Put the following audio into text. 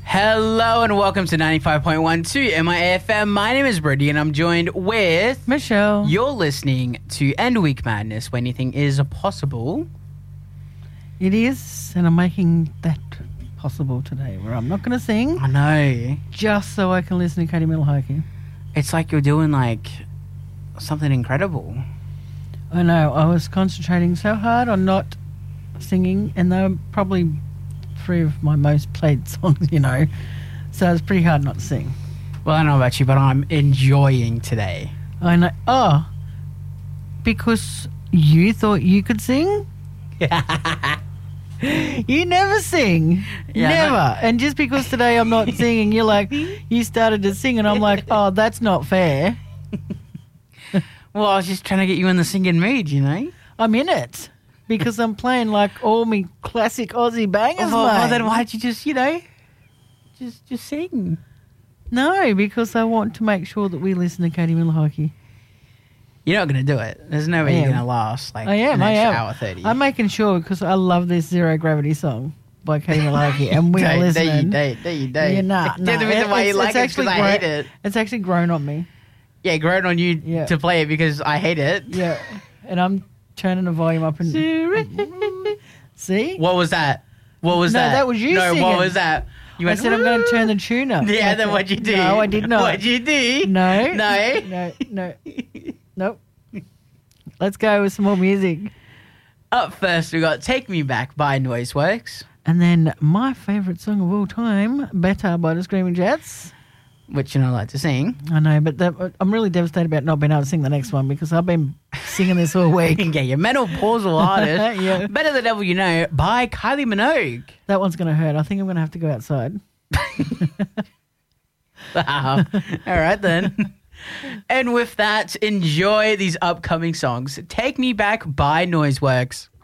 Hello and welcome to 95.12 MIFM. My name is Brady and I'm joined with Michelle. You're listening to End Week Madness, where anything is possible. It is, and I'm making that possible today, where I'm not going to sing, I know. just so I can listen to Katie Milhoki. It's like you're doing like something incredible. I know, I was concentrating so hard on not singing, and they were probably three of my most played songs, you know, so it's pretty hard not to sing. Well, I don't know about you, but I'm enjoying today. I know. Oh, because you thought you could sing? You never sing. Yeah, Never. And just because today I'm not singing, you're like, you started to sing, and I'm like, oh, that's not fair. Well, I was just trying to get you in the singing mood, you know? I'm in it because I'm playing like all me classic Aussie bangers, Well, mate. then why'd you just, just sing? No, because I want to make sure that we listen to Katie Milhoki. You're not going to do it. There's no way I you're am. going to last like I am. an I extra am. hour 30. I'm making sure because I love this Zero Gravity song by Katie Milhoki, and we are listening. There you do. Yeah, nah. The reason why you like it is because I hate it. It's actually grown on me. Yeah, grown on you Yeah. to play it because I hate it. Yeah, and I'm turning the volume up and see. What was that? What was No, that? that was you No, singing. what was that? You I went, said I'm going to turn the tune up. Yeah, then what'd you do? No, I did not. What'd you do? No. No? No. Nope. Let's go with some more music. Up first, we got Take Me Back by Noiseworks, And then my favourite song of all time, Better by the Screaming Jets. which you're not allowed to sing. I know, but I'm really devastated about not being able to sing the next one because I've been singing this all You week. can get your menopausal artist. Yeah. Better the Devil You Know by Kylie Minogue. That one's going to hurt. I think I'm going to have to go outside. Wow. All right, then. And with that, enjoy these upcoming songs. Take Me Back by Noiseworks.